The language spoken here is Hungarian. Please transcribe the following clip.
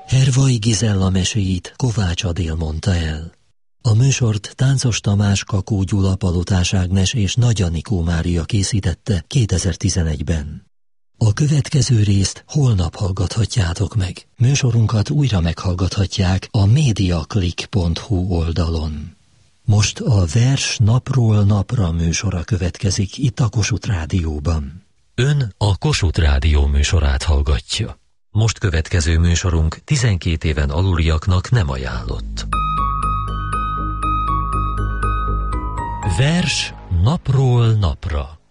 Hervai Gizella meséit Kovács Adél mondta el. A műsort Táncos Tamás, Kakó Gyula, Palotás Ágnes és Nagy Anikó Mária készítette 2011-ben. A következő részt holnap hallgathatjátok meg. Műsorunkat újra meghallgathatják a mediaclick.hu oldalon. Most a Vers napról napra műsora következik itt a Kossuth Rádióban. Ön a Kossuth Rádió műsorát hallgatja. Most következő műsorunk 12 éven aluliaknak nem ajánlott. Vers napról napra.